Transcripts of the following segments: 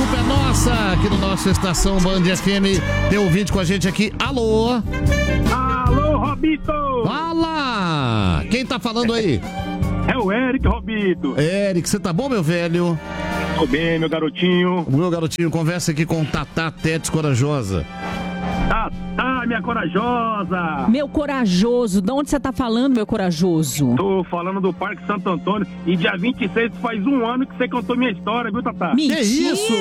culpa é nossa. Aqui no nosso Estação Band FM. Tem ouvinte com a gente aqui. Alô? Alô, Robito! Fala! Quem tá falando aí? É o Eric, Robito. Eric, você tá bom, meu velho? Tô bem, meu garotinho. Meu garotinho, conversa aqui com Tatá Tetes Corajosa. Tatá, minha corajosa! Meu corajoso, de onde você tá falando, meu corajoso? Tô falando do Parque Santo Antônio e dia 26 faz um ano que você contou minha história, viu, Tatá? Mentira! Que isso?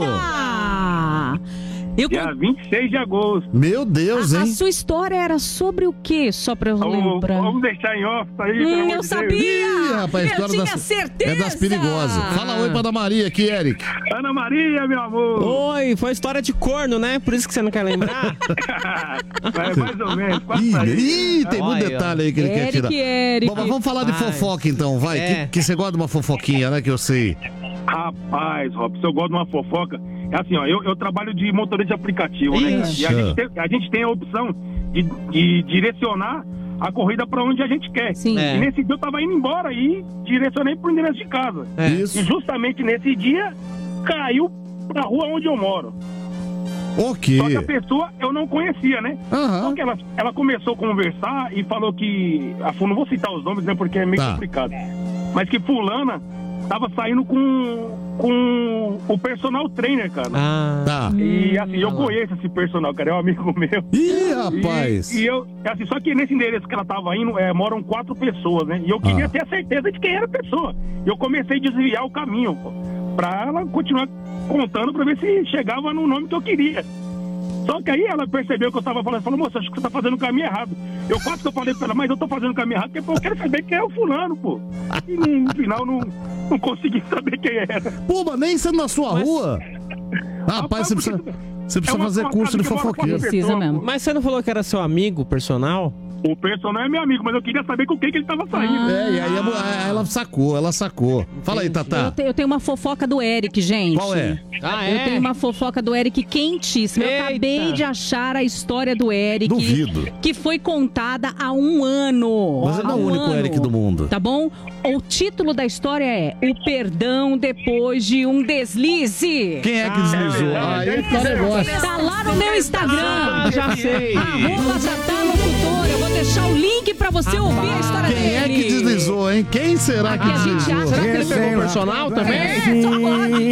Dia 26 de agosto. Meu Deus, A hein? sua história era sobre o quê? Só pra eu lembrar. Vamos deixar em off aí, pelo amor Eu de sabia! Deus. Ih, rapaz, a Eu história tinha certeza! é das perigosas. Fala oi pra Ana Maria aqui, Eric. Ana Maria, meu amor! Oi, foi história de corno, né? Por isso que você não quer lembrar? É mais ou menos, quase aí. Ih, tem muito Olha. detalhe aí que ele quer tirar. Eric. Bom, mas vamos falar de fofoca então, vai. É. Que você gosta de uma fofoquinha, né? Que eu sei. Rapaz, Robson, eu gosto de uma fofoca. É assim, ó, eu trabalho de motorista de aplicativo, né? Ixi. E a gente tem a opção de direcionar a corrida pra onde a gente quer. Sim. É. E nesse dia eu tava indo embora e direcionei pro endereço de casa. É. Isso. E justamente nesse dia caiu pra rua onde eu moro. Ok. Só que a pessoa eu não conhecia, né? Só Aham. que ela começou a conversar e falou que... Não vou citar os nomes, né? Porque é meio Tá. complicado. Mas que fulana tava saindo com o personal trainer, cara. Ah, Tá. E assim, eu conheço esse personal, cara, é um amigo meu. Ih, rapaz. E eu, assim, só que nesse endereço que ela tava indo, moram 4 pessoas, né? E eu queria ter a certeza de quem era a pessoa. E eu comecei a desviar o caminho, pô, pra ela continuar contando pra ver se chegava no nome que eu queria. Só que aí ela percebeu que eu tava falando, falou, moça, acho que você tá fazendo o caminho errado. Eu quase que eu falei pra ela, mas eu tô fazendo o caminho errado, porque eu quero saber quem é o fulano, pô. E no final não consegui saber quem era. Pô, mas nem sendo na sua rua. Rapaz, você precisa fazer curso de fofoqueiro. Precisa mesmo. mas você não falou que era seu amigo personal? O personal é meu amigo, mas eu queria saber com quem que ele tava saindo. É, e aí ela sacou. Fala aí, Tatá. Eu tenho uma fofoca do Eric, gente. Qual é? Ah, Eu tenho uma fofoca do Eric quentíssima. Eu Eita. acabei de achar a história do Eric. Duvido. Que foi contada há um ano. Mas ele não é Há o um único ano. Eric do mundo. Tá bom? O título da história é O Perdão Depois de um Deslize. Quem é que deslizou? Aí tá o negócio. Tá lá no meu Instagram. já sei. Arroba Tatá Locutor. Eu vou deixar o link pra você ouvir a história Quem dele. é que deslizou, hein? Quem será que Aqui a gente deslizou? acha Será que ele pegou o personal também? É, só agora.